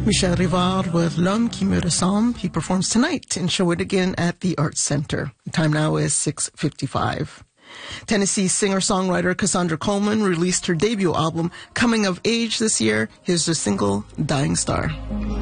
Michel Rivard with L'Homme qui me ressemble. He performs tonight in Shawinigan at the Arts Center. The time now is 6:55. Tennessee singer-songwriter Cassandra Coleman released her debut album, Coming of Age, this year. Here's the single, Dying Star.